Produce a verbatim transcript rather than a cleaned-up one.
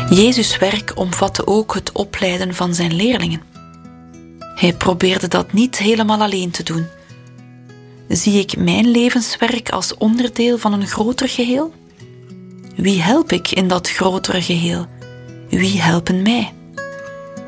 Jezus' werk omvatte ook het opleiden van zijn leerlingen. Hij probeerde dat niet helemaal alleen te doen. Zie ik mijn levenswerk als onderdeel van een groter geheel? Wie help ik in dat grotere geheel? Wie helpen mij?